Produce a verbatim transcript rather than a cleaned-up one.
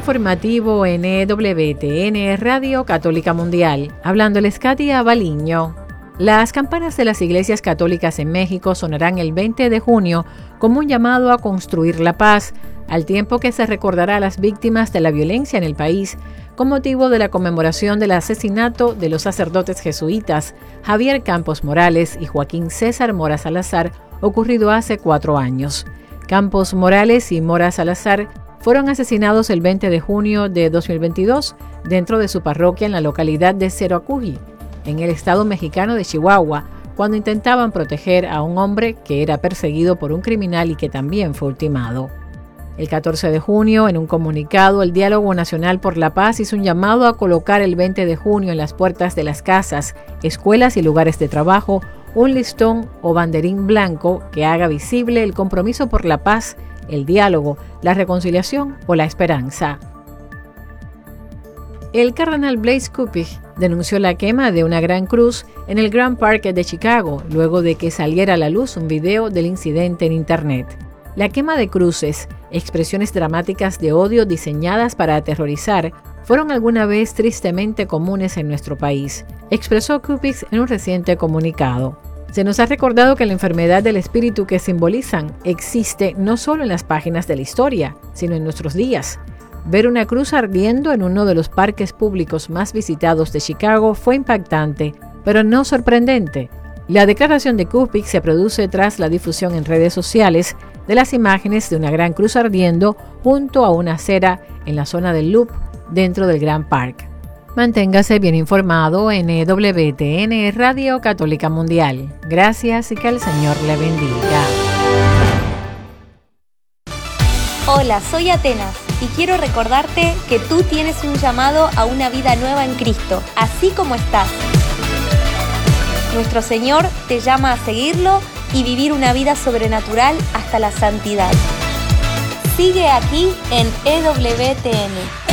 informativo en E W T N Radio Católica Mundial. Hablándoles Katia Baliño. Las campanas de las iglesias católicas en México sonarán el veinte de junio como un llamado a construir la paz, al tiempo que se recordará a las víctimas de la violencia en el país con motivo de la conmemoración del asesinato de los sacerdotes jesuitas Javier Campos Morales y Joaquín César Mora Salazar, ocurrido hace cuatro años. Campos Morales y Mora Salazar fueron asesinados el veinte de junio de dos mil veintidós dentro de su parroquia en la localidad de Ceroacuji, en el estado mexicano de Chihuahua, cuando intentaban proteger a un hombre que era perseguido por un criminal y que también fue ultimado. El catorce de junio, en un comunicado, el Diálogo Nacional por la Paz hizo un llamado a colocar el veinte de junio en las puertas de las casas, escuelas y lugares de trabajo un listón o banderín blanco que haga visible el compromiso por la paz, el diálogo, la reconciliación o la esperanza. El cardenal Blaise Kuppich denunció la quema de una gran cruz en el Grand Park de Chicago luego de que saliera a la luz un video del incidente en Internet. La quema de cruces, expresiones dramáticas de odio diseñadas para aterrorizar, fueron alguna vez tristemente comunes en nuestro país, expresó Kuppich en un reciente comunicado. Se nos ha recordado que la enfermedad del espíritu que simbolizan existe no solo en las páginas de la historia, sino en nuestros días. Ver una cruz ardiendo en uno de los parques públicos más visitados de Chicago fue impactante, pero no sorprendente. La declaración de Kuppich se produce tras la difusión en redes sociales de las imágenes de una gran cruz ardiendo junto a una acera en la zona del Loop dentro del Grand Park. Manténgase bien informado en E W T N Radio Católica Mundial. Gracias y que el Señor le bendiga. Hola, soy Atenas y quiero recordarte que tú tienes un llamado a una vida nueva en Cristo, así como estás. Nuestro Señor te llama a seguirlo y vivir una vida sobrenatural hasta la santidad. Sigue aquí en E W T N.